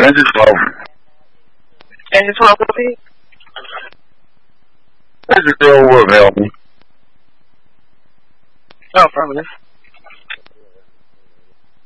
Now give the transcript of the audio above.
Kansas 12. Kansas 12, repeat. Kansas 12 available. Oh, affirmative.